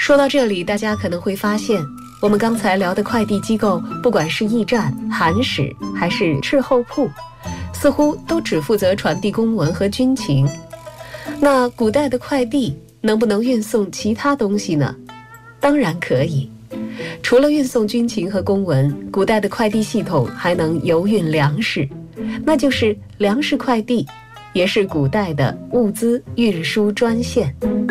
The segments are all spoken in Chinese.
说到这里，大家可能会发现，我们刚才聊的快递机构，不管是驿站、函使还是敕后铺，似乎都只负责传递公文和军情。那古代的快递能不能运送其他东西呢？当然可以。除了运送军情和公文，古代的快递系统还能邮运粮食，那就是粮食快递，也是古代的物资运输专线。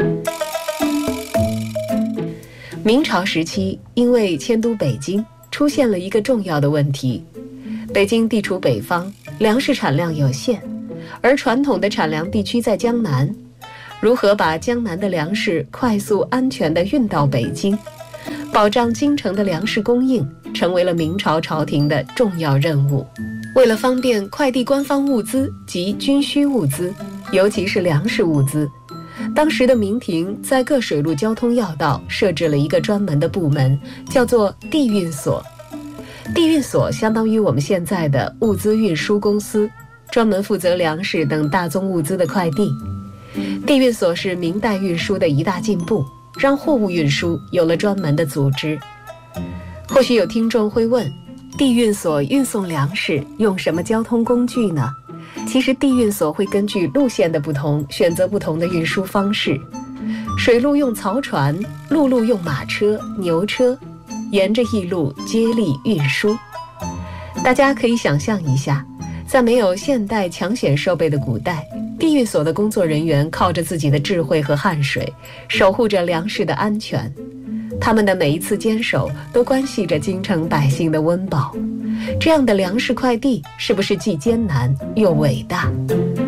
明朝时期，因为迁都北京，出现了一个重要的问题。北京地处北方，粮食产量有限，而传统的产粮地区在江南。如何把江南的粮食快速安全地运到北京，保障京城的粮食供应，成为了明朝朝廷的重要任务。为了方便快递官方物资及军需物资，尤其是粮食物资，当时的明廷在各水陆交通要道设置了一个专门的部门，叫做地运所。地运所相当于我们现在的物资运输公司，专门负责粮食等大宗物资的快递。地运所是明代运输的一大进步，让货物运输有了专门的组织。或许有听众会问，地运所运送粮食用什么交通工具呢？其实地运所会根据路线的不同，选择不同的运输方式。水路用漕船，陆路用马车、牛车，沿着驿路接力运输。大家可以想象一下，在没有现代抢险设备的古代，地运所的工作人员靠着自己的智慧和汗水，守护着粮食的安全。他们的每一次坚守，都关系着京城百姓的温饱。这样的粮食快递，是不是既艰难又伟大？